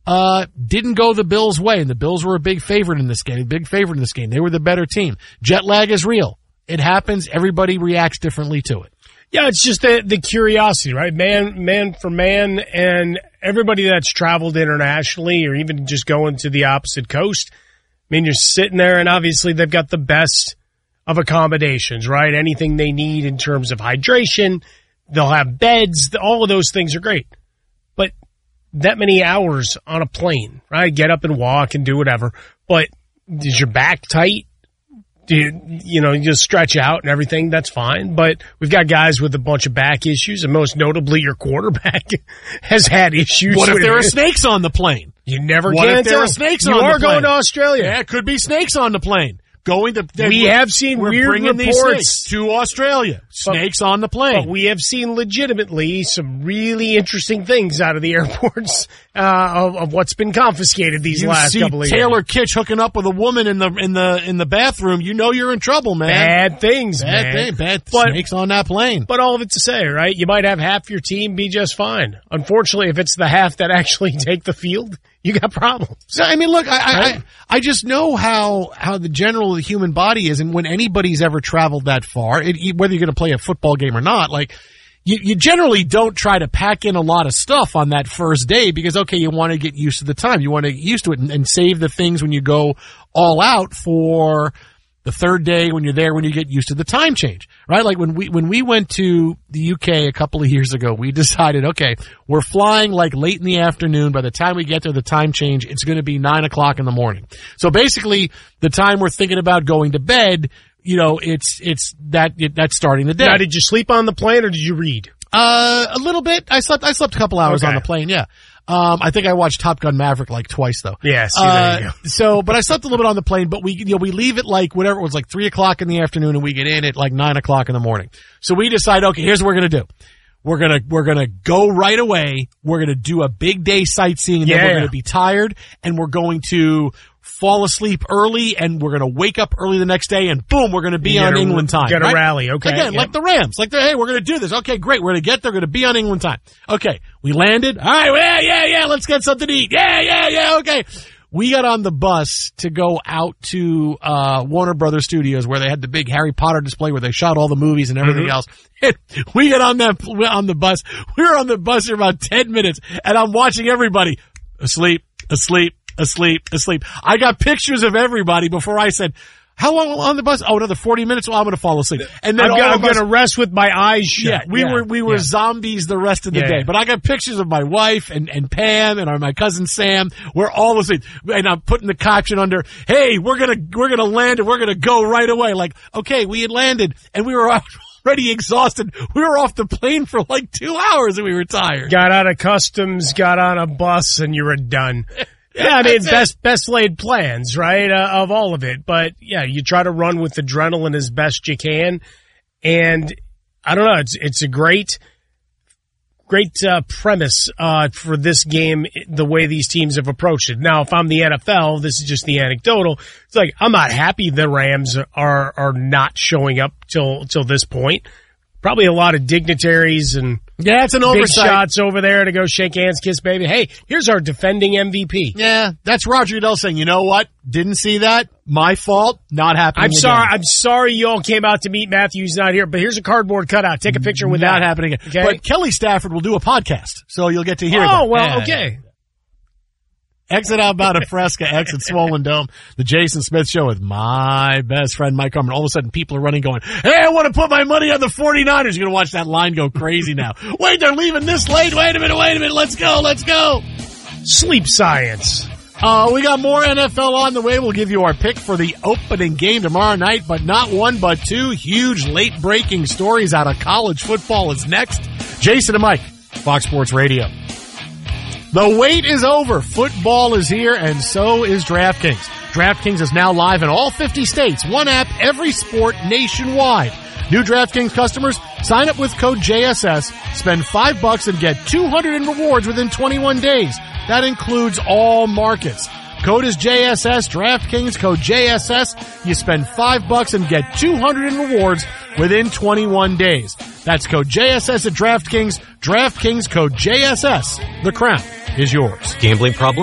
didn't go the Bills' way, and the Bills were a big favorite in this game. They were the better team. Jet lag is real. It happens. Everybody reacts differently to it. Yeah, it's just the curiosity, right? Man for man, and everybody that's traveled internationally or even just going to the opposite coast, I mean, you're sitting there, and obviously they've got the best of accommodations, right? Anything they need in terms of hydration, they'll have beds, all of those things are great. But that many hours on a plane, right? Get up and walk and do whatever, but is your back tight? Do you just stretch out and everything? That's fine. But we've got guys with a bunch of back issues, and most notably your quarterback has had issues. What if there are snakes on the plane? You never What can if there tell. are snakes on the plane? You are going to Australia. Yeah, it could be snakes on the plane. We have seen weird reports to Australia. Snakes on the plane. But we have seen legitimately some really interesting things out of the airports of what's been confiscated these last couple of years. Taylor Kitsch hooking up with a woman in the bathroom. You know you're in trouble, man. Bad things, Bad snakes on that plane. But all of it to say, right? You might have half your team be just fine. Unfortunately, if it's the half that actually take the field, you got problems. So, I mean, look, I just know how the general of the human body is, and when anybody's ever traveled that far, whether you're going to play a football game or not, like, you generally don't try to pack in a lot of stuff on that first day because, okay, you want to get used to the time. You want to get used to it and save the things when you go all out for the third day when you're there, when you get used to the time change, right? Like when we went to the UK a couple of years ago, we decided, okay, we're flying like late in the afternoon. By the time we get there, the time change, it's going to be 9:00 in the morning. So basically the time we're thinking about going to bed, that's starting the day. Now, did you sleep on the plane or did you read? A little bit. I slept a couple hours on the plane. Yeah. I think I watched Top Gun Maverick like twice though. Yeah, there you go. But I slept a little bit on the plane, but we leave it like whatever it was, like 3:00 in the afternoon, and we get in at like 9:00 in the morning. So we decide, okay, here's what we're going to do. We're going to go right away. We're going to do a big day sightseeing, and then we're going to be tired, and we're going to fall asleep early, and we're going to wake up early the next day, and boom, we're going to be on England time. Got to rally, okay. Again, like the Rams. Like, hey, we're going to do this. Okay, great. We're going to get there. We're going to be on England time. Okay, we landed. All right, yeah, let's get something to eat. Yeah, okay. We got on the bus to go out to Warner Brothers Studios where they had the big Harry Potter display where they shot all the movies and everything else. And we got on the bus. We were on the bus for about 10 minutes, and I'm watching everybody asleep. I got pictures of everybody before I said, how long on the bus? Oh, another 40 minutes? Well, I'm going to fall asleep. And then I'm going to rest with my eyes shut. Yeah, we were zombies the rest of the day. But I got pictures of my wife and Pam and my cousin Sam. We're all asleep. And I'm putting the caption under, hey, we're going to land and we're going to go right away. Like, okay, we had landed and we were already exhausted. We were off the plane for like 2 hours and we were tired. Got out of customs, got on a bus, and you were done. Yeah, I mean, best laid plans, right, of all of it. But, yeah, you try to run with adrenaline as best you can. And, I don't know, it's a great premise for this game, the way these teams have approached it. Now, if I'm the NFL, this is just the anecdotal. It's like, I'm not happy the Rams are not showing up till this point. Probably a lot of dignitaries and it's an oversight. Big shots over there to go shake hands, kiss baby. Hey, here's our defending MVP. Yeah, that's Roger Goodell saying, you know what? Didn't see that. My fault. Not happening again. I'm sorry you all came out to meet Matthew. He's not here, but here's a cardboard cutout. Take a picture with that. Not happening again. Okay? But Kelly Stafford will do a podcast, so you'll get to hear that. Oh, well, okay. Exit out about a Fresca, exit Swollen Dome. The Jason Smith Show with my best friend Mike Harmon. All of a sudden, people are running going, hey, I want to put my money on the 49ers. You're going to watch that line go crazy now. Wait, they're leaving this late. Wait a minute. Let's go. Sleep science. We got more NFL on the way. We'll give you our pick for the opening game tomorrow night, but not one, but two huge late-breaking stories out of college football is next. Jason and Mike, Fox Sports Radio. The wait is over. Football is here, and so is DraftKings. DraftKings is now live in all 50 states. One app, every sport nationwide. New DraftKings customers, sign up with code JSS, spend $5 and get $200 in rewards within 21 days. That includes all markets. Code is JSS, DraftKings, code JSS. You spend $5 and get $200 in rewards within 21 days. That's code JSS at DraftKings. DraftKings, code JSS. The crown is yours. Gambling problem?